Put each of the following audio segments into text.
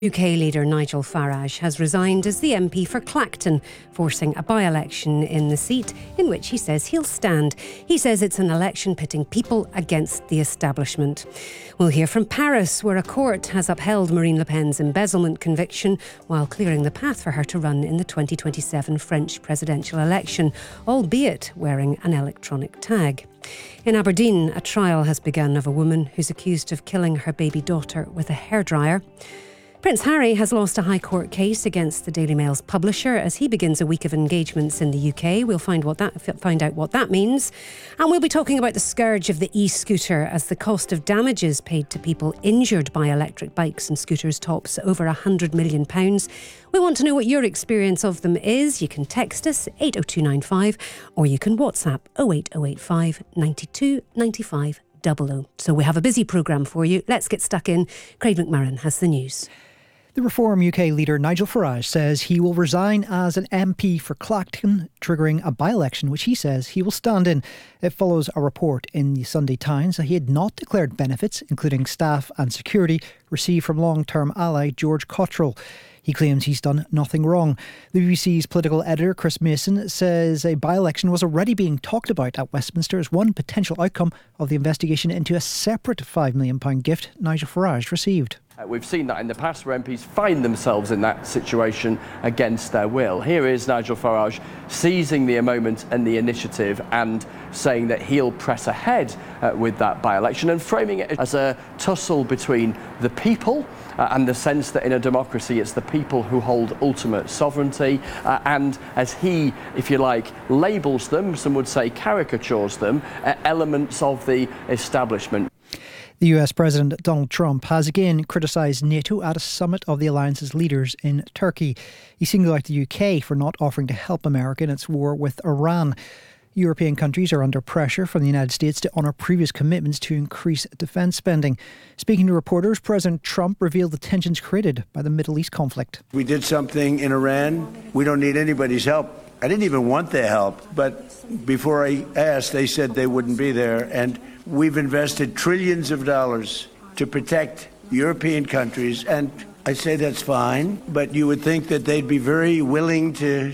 UK leader Nigel Farage has resigned as the MP for Clacton, forcing a by-election in the seat in which he says he'll stand. He says it's an election pitting people against the establishment. We'll hear from Paris, where a court has upheld Marine Le Pen's embezzlement conviction while clearing the path for her to run in the 2027 French presidential election, albeit wearing an electronic tag. In Aberdeen, a trial has begun of a woman who's accused of killing her baby daughter with a hairdryer. Prince Harry has lost a High Court case against the Daily Mail's publisher as he begins a week of engagements in the UK. We'll find out what that means. And we'll be talking about the scourge of the e-scooter as the cost of damages paid to people injured by electric bikes and scooters tops over £100 million. We want to know what your experience of them is. You can text us 80295 or you can WhatsApp 08085 92 95 00. So we have a busy programme for you. Let's get stuck in. Craig McMurran has the news. The Reform UK leader Nigel Farage says he will resign as an MP for Clacton, triggering a by-election which he says he will stand in. It follows a report in the Sunday Times that he had not declared benefits, including staff and security, received from long-term ally George Cottrell. He claims he's done nothing wrong. The BBC's political editor Chris Mason says a by-election was already being talked about at Westminster as one potential outcome of the investigation into a separate £5 million gift Nigel Farage received. We've seen that in the past where MPs find themselves in that situation against their will. Here is Nigel Farage seizing the moment and the initiative and saying that he'll press ahead with that by-election and framing it as a tussle between the people and the sense that in a democracy it's the people who hold ultimate sovereignty and as he, if you like, labels them, some would say caricatures them, elements of the establishment. The US President Donald Trump has again criticised NATO at a summit of the alliance's leaders in Turkey. He singled out the UK for not offering to help America in its war with Iran. European countries are under pressure from the United States to honour previous commitments to increase defence spending. Speaking to reporters, President Trump revealed the tensions created by the Middle East conflict. We did something in Iran. We don't need anybody's help. I didn't even want their help, but before I asked, they said they wouldn't be there. And we've invested trillions of dollars to protect European countries. And I say that's fine, but you would think that they'd be very willing to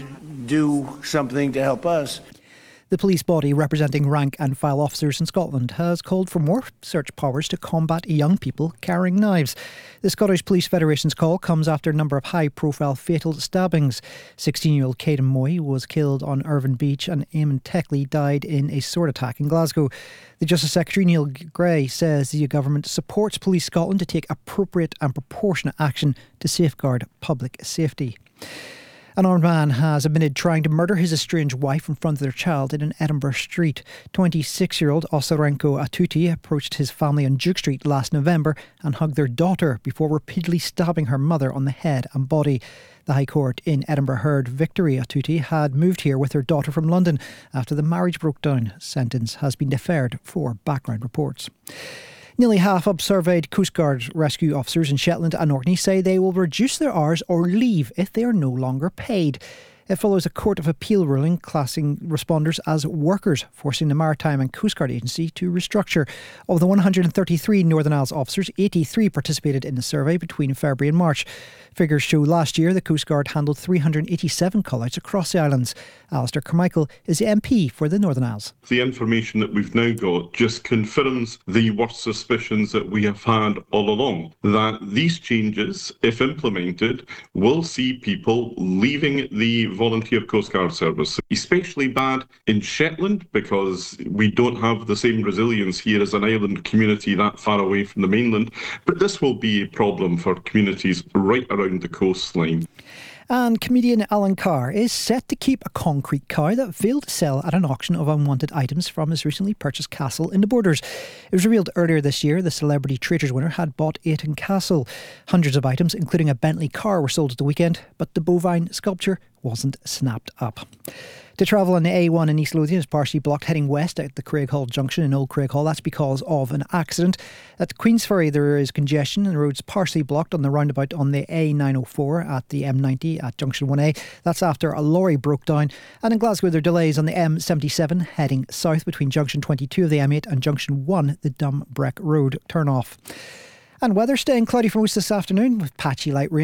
do something to help us. The police body representing rank and file officers in Scotland has called for more search powers to combat young people carrying knives. The Scottish Police Federation's call comes after a number of high-profile fatal stabbings. 16-year-old Caden Moy was killed on Irvine Beach and Eamon Teckley died in a sword attack in Glasgow. The Justice Secretary Neil Gray says the government supports Police Scotland to take appropriate and proportionate action to safeguard public safety. An armed man has admitted trying to murder his estranged wife in front of their child in an Edinburgh street. 26-year-old Osarenko Atuti approached his family on Duke Street last November and hugged their daughter before repeatedly stabbing her mother on the head and body. The High Court in Edinburgh heard Victory Atuti had moved here with her daughter from London after the marriage broke down. Sentence has been deferred for background reports. Nearly half of surveyed Coast Guard rescue officers in Shetland and Orkney say they will reduce their hours or leave if they are no longer paid. It follows a Court of Appeal ruling classing responders as workers, forcing the Maritime and Coast Guard Agency to restructure. Of the 133 Northern Isles officers, 83 participated in the survey between February and March. Figures show last year the Coast Guard handled 387 call-outs across the islands. Alistair Carmichael is the MP for the Northern Isles. The information that we've now got just confirms the worst suspicions that we have had all along, that these changes, if implemented, will see people leaving the volunteer Coast Guard service. Especially bad in Shetland because we don't have the same resilience here as an island community that far away from the mainland, but this will be a problem for communities right around the coastline. And comedian Alan Carr is set to keep a concrete cow that failed to sell at an auction of unwanted items from his recently purchased castle in the Borders. It was revealed earlier this year the Celebrity Traitors winner had bought Ayton Castle. Hundreds of items, including a Bentley car, were sold at the weekend, but the bovine sculpture wasn't snapped up. To travel on the A1 in East Lothian is partially blocked heading west at the Craighall Junction in Old Craighall. That's because of an accident. At Queensferry there is congestion and the road's partially blocked on the roundabout on the A904 at the M90 at Junction 1A. That's after a lorry broke down. And in Glasgow there are delays on the M77 heading south between Junction 22 of the M8 and Junction 1, the Dumbreck Road turn-off. And weather staying cloudy for most this afternoon with patchy light rain.